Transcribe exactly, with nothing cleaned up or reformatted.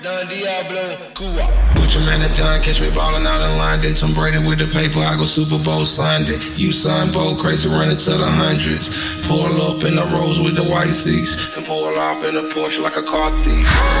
Don Diablo, Cuba. Put your man at John, catch me ballin' out in line. Did Tom Brady with the paper, I go Super Bowl Sunday. You son bold, crazy running to the hundreds. Pull up in the Rolls with the white seats, and pull off in a Porsche like a car thief.